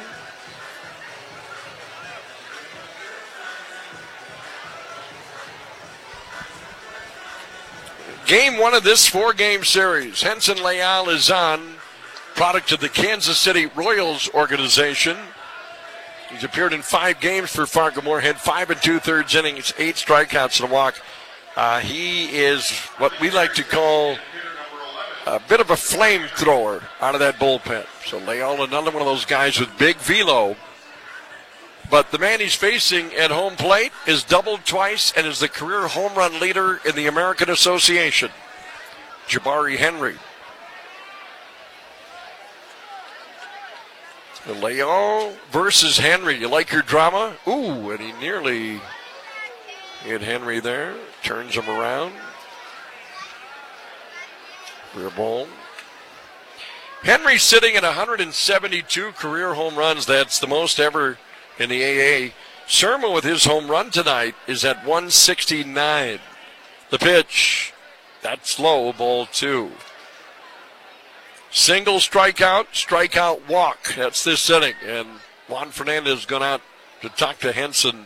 Game 1 of this 4-game series. Henson Leal is on, product of the Kansas City Royals organization. He's appeared in 5 games for Fargo Moorhead, 5 2/3 innings, 8 strikeouts and a walk. He is what we like to call a bit of a flamethrower out of that bullpen. So Leal, another one of those guys with big velo. But the man he's facing at home plate is doubled twice and is the career home run leader in the American Association, Jabari Henry. Leal versus Henry. You like your drama? Ooh, and he nearly hit Henry there. Turns him around. Rear ball. Henry's sitting at 172 career home runs. That's the most ever in the AA. Surma with his home run tonight is at 169. The pitch, that's low, ball 2. Single strikeout, walk. That's this inning. And Juan Fernandez gone out to talk to Henson.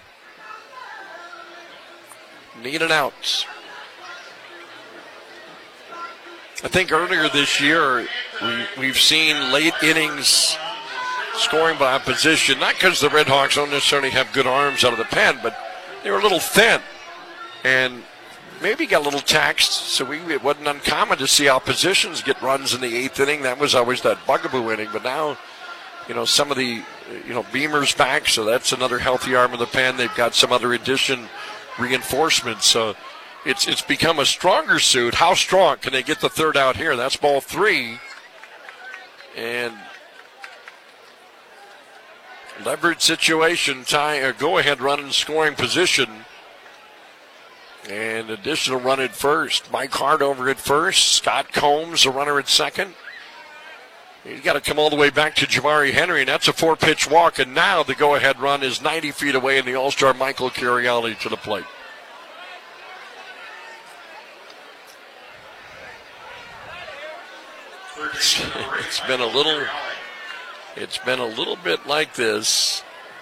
Need an out. I think earlier this year we've seen late innings scoring by opposition, not because the Red Hawks don't necessarily have good arms out of the pen, but they were a little thin and maybe got a little taxed, so it wasn't uncommon to see oppositions get runs in the 8th inning. That was always that bugaboo inning, but now, some of the, Beamer's back, so that's another healthy arm of the pen. They've got some other addition reinforcements, so it's become a stronger suit. How strong can they get the 3rd out here? That's ball 3, and leverage situation, go-ahead run in scoring position. And additional run at first. Mike Hart over at first. Scott Combs, a runner at second. He's got to come all the way back to Jabari Henry, and that's a 4-pitch walk. And now the go-ahead run is 90 feet away, and the All-Star Michael Curiali to the plate. It's been a little bit like this.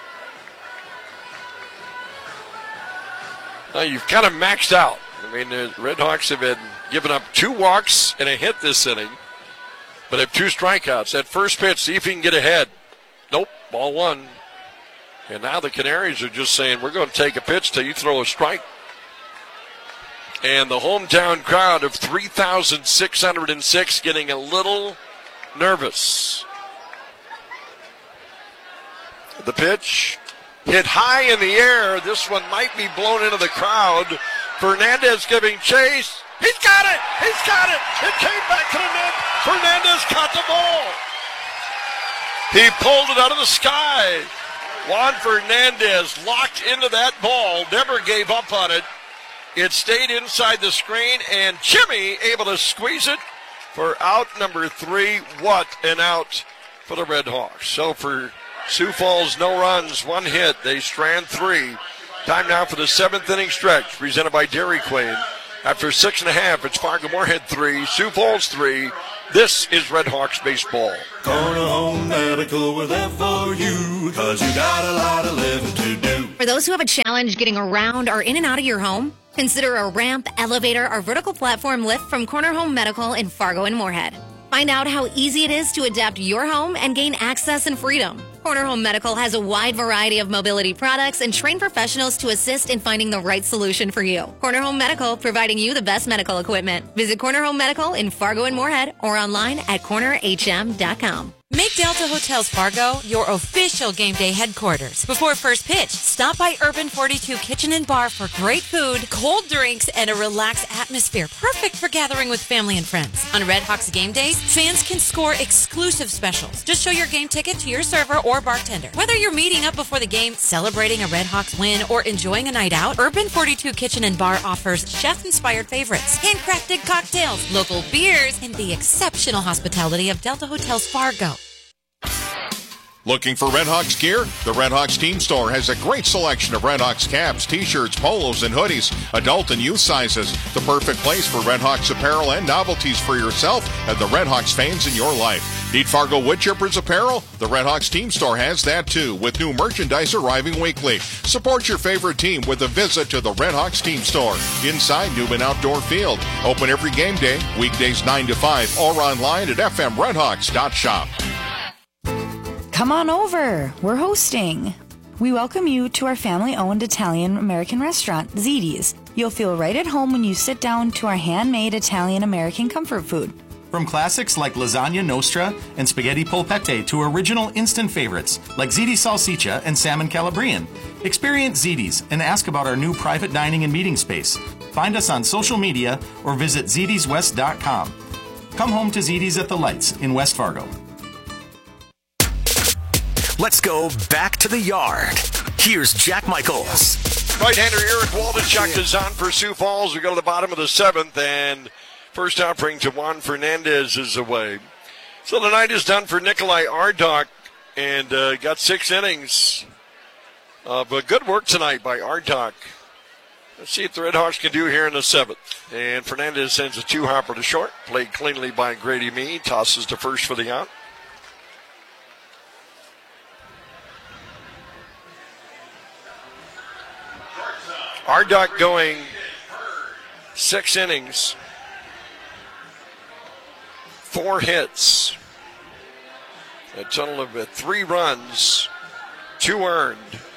Now you've kind of maxed out. I mean, the Red Hawks have been giving up 2 walks and a hit this inning, but have 2 strikeouts. That first pitch, see if he can get ahead. Nope, ball 1. And now the Canaries are just saying, we're going to take a pitch till you throw a strike. And the hometown crowd of 3,606 getting a little nervous. The pitch hit high in the air. This one might be blown into the crowd. Fernandez giving chase. He's got it! He's got it! It came back to the net. Fernandez caught the ball. He pulled it out of the sky. Juan Fernandez locked into that ball, never gave up on it. It stayed inside the screen, and Jimmy able to squeeze it for out number 3. What an out for the Red Hawks. So for Sioux Falls, no runs, 1 hit. They strand 3. Time now for the 7th inning stretch, presented by Dairy Queen. After 6.5, it's Fargo-Moorhead 3, Sioux Falls 3. This is Red Hawks baseball. Corner Home Medical with FOU, cause you got a lot of living to do. For those who have a challenge getting around or in and out of your home, consider a ramp, elevator, or vertical platform lift from Corner Home Medical in Fargo and Moorhead. Find out how easy it is to adapt your home and gain access and freedom. Corner Home Medical has a wide variety of mobility products and trained professionals to assist in finding the right solution for you. Corner Home Medical, providing you the best medical equipment. Visit Corner Home Medical in Fargo and Moorhead or online at cornerhm.com. Make Delta Hotels Fargo your official game day headquarters. Before first pitch, stop by Urban 42 Kitchen and Bar for great food, cold drinks, and a relaxed atmosphere. Perfect for gathering with family and friends. On Red Hawks game days, fans can score exclusive specials. Just show your game ticket to your server or bartender. Whether you're meeting up before the game, celebrating a Red Hawks win, or enjoying a night out, Urban 42 Kitchen and Bar offers chef-inspired favorites, handcrafted cocktails, local beers, and the exceptional hospitality of Delta Hotels Fargo. Looking for Red Hawks gear? The Red Hawks Team Store has a great selection of Red Hawks caps, t-shirts, polos, and hoodies, adult and youth sizes. The perfect place for Red Hawks apparel and novelties for yourself and the Red Hawks fans in your life. Need Fargo Woodchippers apparel? The Red Hawks Team Store has that too, with new merchandise arriving weekly. Support your favorite team with a visit to the Red Hawks Team Store inside Newman Outdoor Field. Open every game day, weekdays 9 to 5, or online at fmredhawks.shop. Come on over. We're hosting. We welcome you to our family-owned Italian-American restaurant, Ziti's. You'll feel right at home when you sit down to our handmade Italian-American comfort food. From classics like lasagna nostra and spaghetti polpette to original instant favorites like ziti salsiccia and salmon calabrian. Experience Ziti's and ask about our new private dining and meeting space. Find us on social media or visit zitiswest.com. Come home to Ziti's at the Lights in West Fargo. Let's go back to the yard. Here's Jack Michaels. Right-hander Eric Waldichuk is on for Sioux Falls. We go to the bottom of the 7th, and first offering to Juan Fernandez is away. So the night is done for Nikolai Ardok, and got 6 innings. But good work tonight by Ardok. Let's see what the Red Hawks can do here in the 7th. And Fernandez sends a 2-hopper to short. Played cleanly by Grady Meade. Tosses to first for the out. Ardok going 6 innings, 4 hits, a total of 3 runs, 2 earned.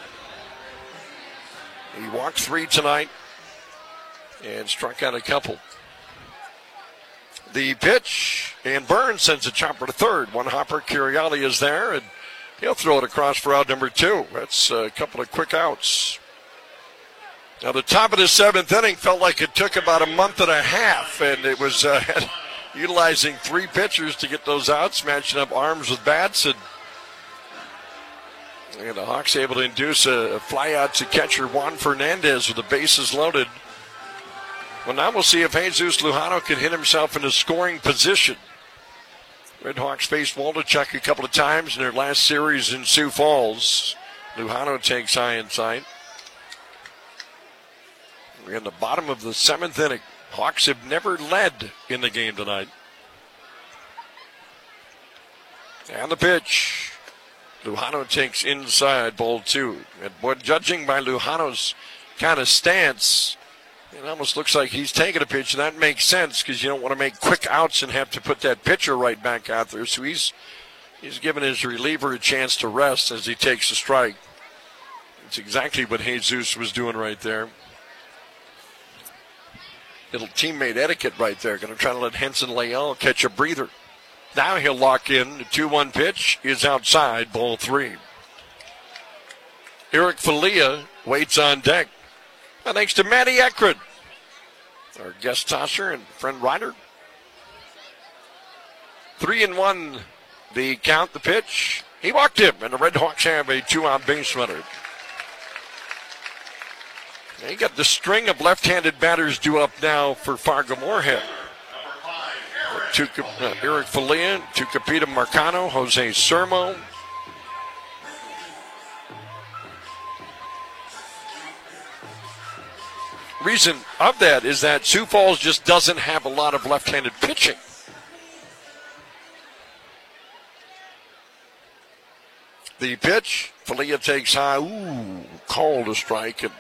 He walked 3 tonight and struck out a couple. The pitch, and Burns sends a chopper to third. 1-hopper, Curiali is there, and he'll throw it across for out number 2. That's a couple of quick outs. Now, the top of the 7th inning felt like it took about a month and a half, and it was utilizing 3 pitchers to get those outs, matching up arms with bats, and the Hawks able to induce a fly out to catcher Juan Fernandez with the bases loaded. Well, now we'll see if Jesus Lujano can hit himself into scoring position. Red Hawks faced Waldichuk a couple of times in their last series in Sioux Falls. Lujano takes high inside. We're in the bottom of the 7th inning. Hawks have never led in the game tonight. And the pitch. Lujano takes inside, ball 2. And boy, judging by Lujano's kind of stance, it almost looks like he's taking a pitch, and that makes sense because you don't want to make quick outs and have to put that pitcher right back out there. So he's giving his reliever a chance to rest as he takes the strike. It's exactly what Jesus was doing right there. Little teammate etiquette right there. Going to try to let Henson Leal catch a breather. Now he'll lock in. The 2-1 pitch is outside, ball 3. Eric Falia waits on deck. And thanks to Matty Eckred, our guest tosser and friend rider. 3-1 the count, the pitch. He walked him, and the Red Hawks have a 2-out base runner. They got the string of left-handed batters due up now for Fargo-Moorhead. Eric Falia, Tucapita Marcano, Jose Sermo, reason of that is that Sioux Falls just doesn't have a lot of left-handed pitching. The pitch, Falia takes high. Ooh, called a strike. And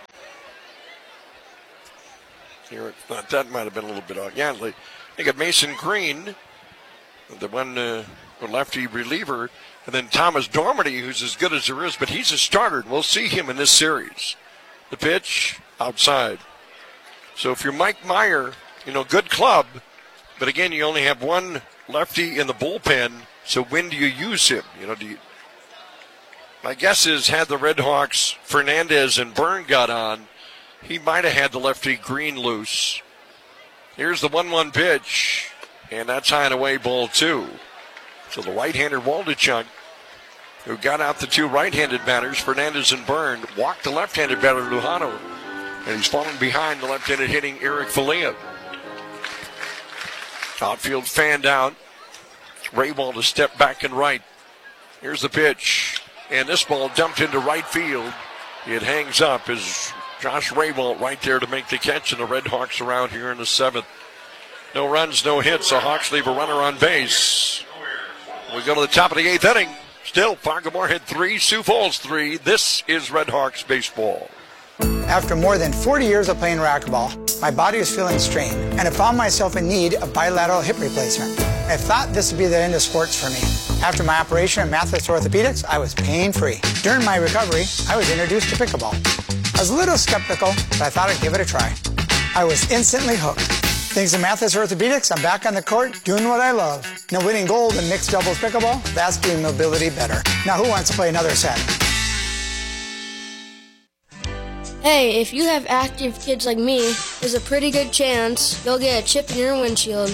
here, that might have been a little bit odd. Yeah, they got Mason Green, the one lefty reliever, and then Thomas Dormady, who's as good as there is, but he's a starter, and we'll see him in this series. The pitch, outside. So if you're Mike Meyer, good club, but again, you only have one lefty in the bullpen, so when do you use him? My guess is had the Red Hawks, Fernandez and Byrne got on, he might have had the lefty Green loose. Here's the 1-1 pitch, and that's high and away, ball 2. So the right-hander Waldachuk, who got out the two right-handed batters, Fernandez and Byrne, walked the left-handed batter Lujano, and he's falling behind the left-handed hitting Eric Falia. Outfield fanned out. Raywald to step back and right. Here's the pitch. And this ball dumped into right field. It hangs up as Josh Raywald right there to make the catch, and the Red Hawks around here in the 7th. No runs, no hits. The Hawks leave a runner on base. We go to the top of the 8th inning. Still, Fargo-Moorhead 3, Sioux Falls 3. This is Red Hawks baseball. After more than 40 years of playing racquetball, my body was feeling strained, and I found myself in need of bilateral hip replacement. I thought this would be the end of sports for me. After my operation at Mathis Orthopedics, I was pain-free. During my recovery, I was introduced to pickleball. I was a little skeptical, but I thought I'd give it a try. I was instantly hooked. Thanks to Mathis Orthopedics, I'm back on the court doing what I love. Now winning gold in mixed doubles pickleball, that's doing mobility better. Now who wants to play another set? Hey, if you have active kids like me, there's a pretty good chance you'll get a chip in your windshield.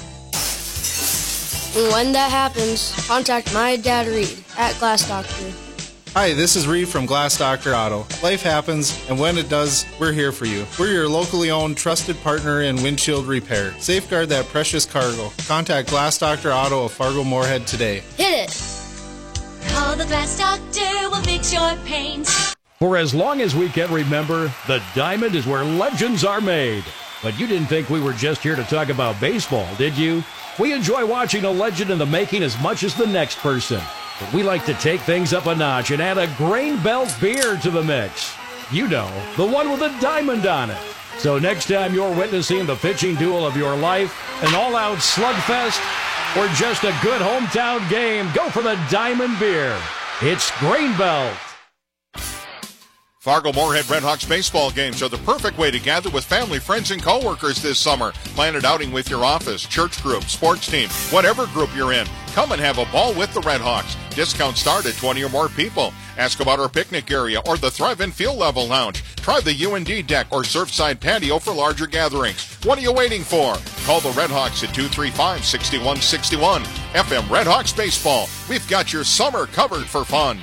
And when that happens, contact my dad Reed at Glass Doctor. Hi, this is Reed from Glass Doctor Auto. Life happens, and when it does, we're here for you. We're your locally owned, trusted partner in windshield repair. Safeguard that precious cargo. Contact Glass Doctor Auto of Fargo-Moorhead today. Hit it! Call the Glass Doctor, we'll fix your paint. For as long as we can remember, the Diamond is where legends are made. But you didn't think we were just here to talk about baseball, did you? We enjoy watching a legend in the making as much as the next person. But we like to take things up a notch and add a Grain Belt beer to the mix. You know, the one with a diamond on it. So next time you're witnessing the pitching duel of your life, an all-out slugfest, or just a good hometown game, go for the Diamond beer. It's Grain Belt. Fargo-Moorhead Red Hawks baseball games are the perfect way to gather with family, friends, and coworkers this summer. Plan an outing with your office, church group, sports team, whatever group you're in. Come and have a ball with the Red Hawks. Discounts start at 20 or more people. Ask about our picnic area or the Thrive-In Field Level Lounge. Try the UND deck or Surfside patio for larger gatherings. What are you waiting for? Call the Red Hawks at 235-6161. FM Red Hawks Baseball. We've got your summer covered for fun.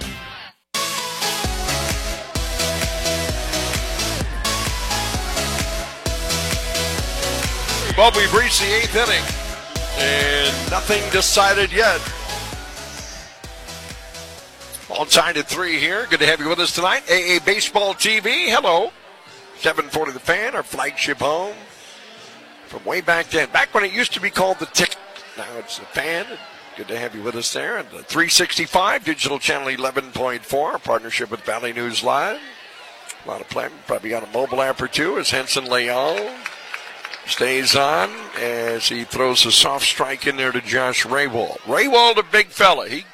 Well, we've reached the 8th inning, and nothing decided yet. All tied at 3 here. Good to have you with us tonight. AA Baseball TV, hello. 740 The Fan, our flagship home from way back then. Back when it used to be called The Ticket. Now it's The Fan. Good to have you with us there. And the 365, digital channel 11.4, partnership with Valley News Live. A lot of play. Probably got a mobile app or two as Henson Leal stays on as he throws a soft strike in there to Josh Raywald. Raywald, a big fella. He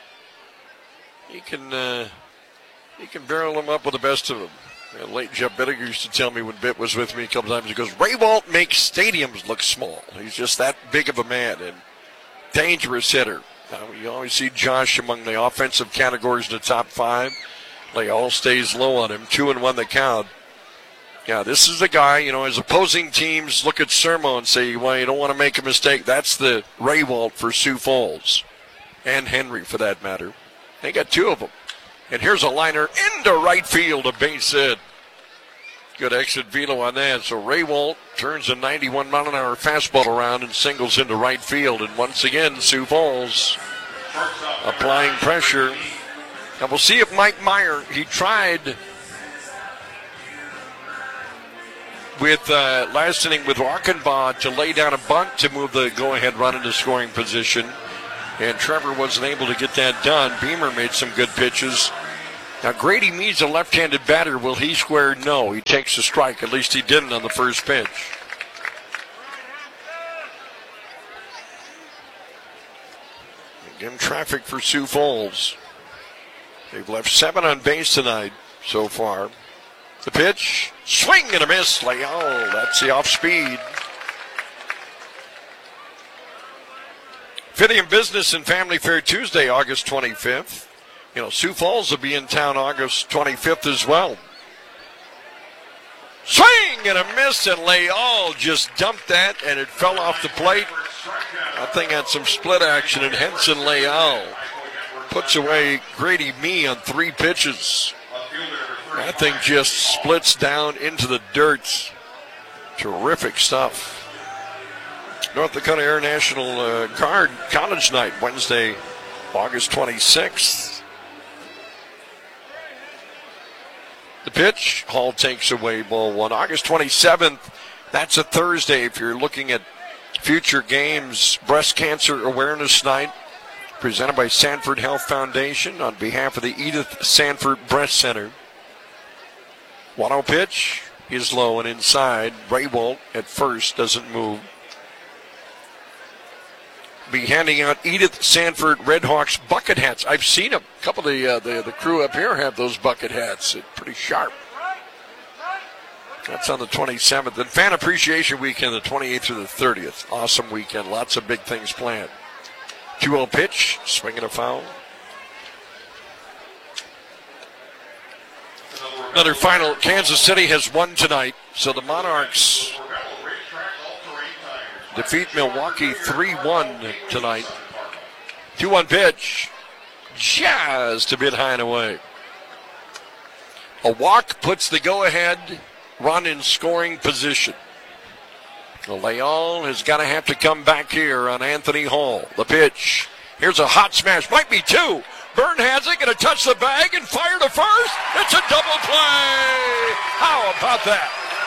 can barrel him up with the best of them. Late Jeff Bittiger used to tell me when Bitt was with me a couple times, he goes, Raywald makes stadiums look small. He's just that big of a man and dangerous hitter. Now, you always see Josh among the offensive categories in the top 5. Leal stays low on him. 2-1 the count. Yeah, this is the guy, as opposing teams look at Sermo and say, well, you don't want to make a mistake. That's the Raywald for Sioux Falls. And Henry, for that matter. They got 2 of them. And here's a liner into right field, a base hit. Good exit velo on that. So Raywald turns a 91-mile-an-hour fastball around and singles into right field. And once again, Sioux Falls applying pressure. Now we'll see if Mike Meyer, he tried with last inning with Archenbaugh to lay down a bunt to move the go-ahead run into scoring position. And Trevor wasn't able to get that done. Beamer made some good pitches. Now, Grady Mead's a left-handed batter. Will he square? No. He takes a strike. At least he didn't on the first pitch. Again, traffic for Sioux Falls. They've left 7 on base tonight so far. The pitch, swing and a miss. Leal, that's the off-speed. Fidium Business and Family Fair Tuesday, August 25th. You know, Sioux Falls will be in town August 25th as well. Swing and a miss, and Leal just dumped that, and it fell off the plate. That thing had some split action, and Henson Leal puts away Grady Mee on 3 pitches. That thing just splits down into the dirt. Terrific stuff. North Dakota Air National Guard College Night, Wednesday, August 26th. The pitch, Hall takes away ball 1. August 27th, that's a Thursday. If you're looking at future games, Breast Cancer Awareness Night, presented by Sanford Health Foundation on behalf of the Edith Sanford Breast Center. 1-0 pitch is low and inside. Raywalt at first doesn't move. Be handing out Edith Sanford Redhawks bucket hats. I've seen them. A couple of the crew up here have those bucket hats. It's pretty sharp. That's on the 27th. And Fan Appreciation Weekend, the 28th through the 30th. Awesome weekend. Lots of big things planned. 2-0 pitch, swinging a foul. Another final. Kansas City has won tonight, so the Monarchs defeat Milwaukee 3-1 tonight. 2-1 pitch, just a bit high and away. A walk puts the go-ahead run in scoring position. Leal has got to have to come back here on Anthony Hall. The pitch. Here's a hot smash. Might be 2. Byrne has it. Going to touch the bag and fire to first. It's a double play. How about that?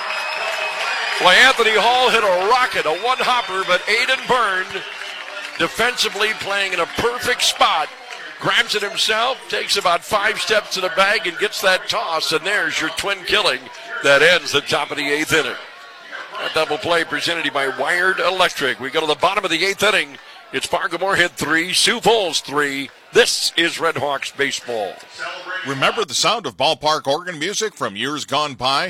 Well, Anthony Hall hit a rocket, a one-hopper, but Aiden Byrne defensively playing in a perfect spot. Grabs it himself, takes about 5 steps to the bag and gets that toss. And there's your twin killing that ends the top of the 8th inning. A double play presented to you by Wired Electric. We go to the bottom of the 8th inning. It's Fargo-Moorhead 3, Sioux Falls 3. This is Red Hawks baseball. Remember the sound of ballpark organ music from years gone by?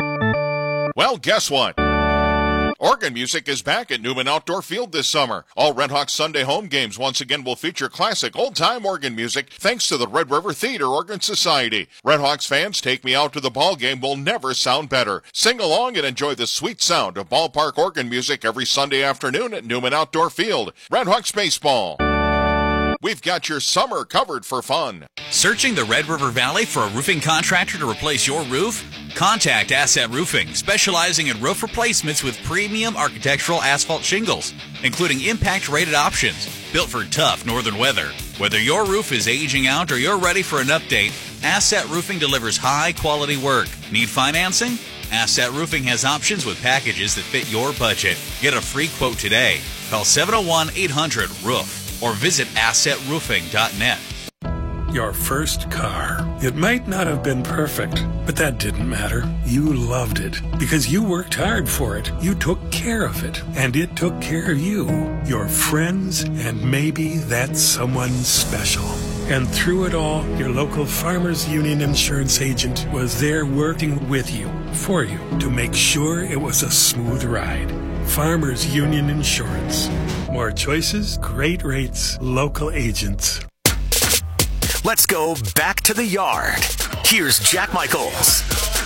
Well, guess what? Organ music is back at Newman Outdoor Field this summer. All Red Hawks Sunday home games once again will feature classic old-time organ music thanks to the Red River Theater Organ Society. Red Hawks fans, Take Me Out to the Ball Game will never sound better. Sing along and enjoy the sweet sound of ballpark organ music every Sunday afternoon at Newman Outdoor Field. Red Hawks baseball. We've got your summer covered for fun. Searching the Red River Valley for a roofing contractor to replace your roof? Contact Asset Roofing, specializing in roof replacements with premium architectural asphalt shingles, including impact-rated options, built for tough northern weather. Whether your roof is aging out or you're ready for an update, Asset Roofing delivers high-quality work. Need financing? Asset Roofing has options with packages that fit your budget. Get a free quote today. Call 701-800-ROOF. or visit assetroofing.net. Your first car. It might not have been perfect, but that didn't matter. You loved it because you worked hard for it. You took care of it, and it took care of you, your friends, and maybe that someone special. And through it all, your local Farmers Union insurance agent was there working with you, for you, to make sure it was a smooth ride. Farmers Union Insurance. More choices, great rates, local agents. Let's go back to the yard. Here's Jack Michaels.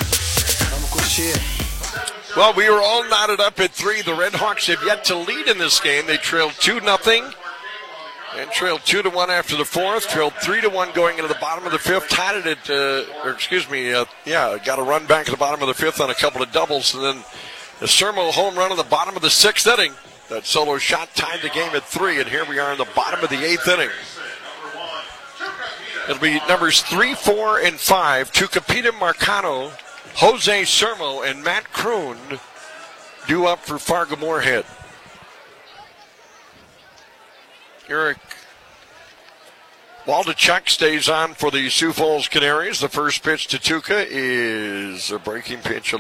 Well, we were all knotted up at 3. The Red Hawks have yet to lead in this game. They trailed 2-0 and trailed 2-1 after the 4th. Trailed 3-1 going into the bottom of the 5th. Tied it at, got a run back at the bottom of the 5th on a couple of doubles. And then the Sermo home run in the bottom of the 6th inning. That solo shot tied the game at 3, and here we are in the bottom of the 8th inning. It'll be numbers 3, 4, and 5. Tucupita Marcano Jose Sermo and Matt Kroon due up for Fargo-Moorhead. Eric Waldachuk stays on for the Sioux Falls Canaries. The first pitch to Tuca is a breaking pitch.